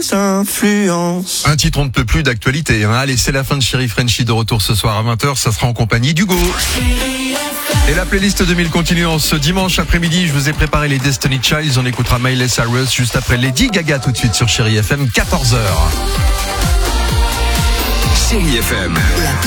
nos influences. Un titre on ne peut plus d'actualité. Allez, c'est la fin de Chéri Frenchie, de retour ce soir à 20h. Ça sera en compagnie d'Hugo. Et la playlist 2000 continue en ce dimanche après-midi. Je vous ai préparé les Destiny Childs. On écoutera Miley Cyrus juste après Lady Gaga tout de suite sur Chéri FM, 14h. Chéri FM.